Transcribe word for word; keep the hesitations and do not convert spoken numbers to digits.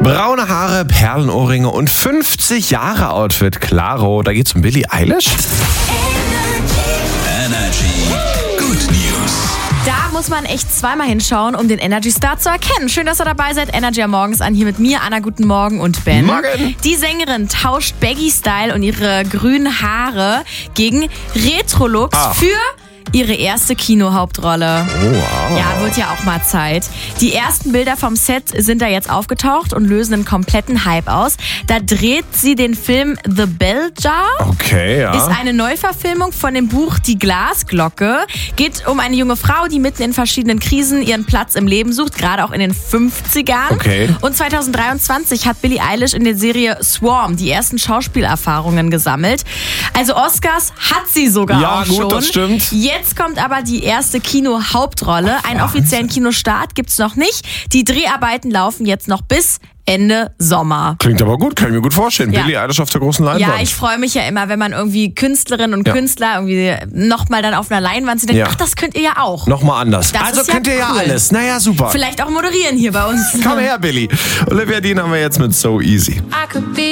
Braune Haare, Perlenohrringe und fünfzig Jahre Outfit. Klaro, da geht's um Billie Eilish. Energy Good News. Da muss man echt zweimal hinschauen, um den Energy Star zu erkennen. Schön, dass ihr dabei seid. Energy am Morgens an, hier mit mir, Anna, guten Morgen und Ben. Morgen. Die Sängerin tauscht Baggy-Style und ihre grünen Haare gegen Retro-Looks Ach. für ihre erste Kinohauptrolle. Oh, wow. Ja, wird ja auch mal Zeit. Die ersten Bilder vom Set sind da jetzt aufgetaucht und lösen einen kompletten Hype aus. Da dreht sie den Film The Bell Jar. Okay, ja. Ist eine Neuverfilmung von dem Buch Die Glasglocke. Geht um eine junge Frau, die mitten in verschiedenen Krisen ihren Platz im Leben sucht, gerade auch in den fünfzigern. Okay. Und zwanzig dreiundzwanzig hat Billie Eilish in der Serie Swarm die ersten Schauspielerfahrungen gesammelt. Also Oscars hat sie sogar Ja, auch gut, schon. das stimmt. Jetzt kommt aber die erste Kino-Hauptrolle. Einen Wahnsinn. offiziellen Kinostart gibt's noch nicht. Die Dreharbeiten laufen jetzt noch bis Ende Sommer. Klingt aber gut, kann ich mir gut vorstellen. Ja. Billie Eilish auf der großen Leinwand. Ja, ich freue mich ja immer, wenn man irgendwie Künstlerinnen und Ja. Künstler irgendwie nochmal dann auf einer Leinwand sieht. Ja. Ach, das könnt ihr ja auch. Nochmal anders. Das also ist ja könnt ihr ja cool. alles. Naja, super. Vielleicht auch moderieren hier bei uns. Komm her, Billie. Olivia Dean haben wir jetzt mit So Easy. I could be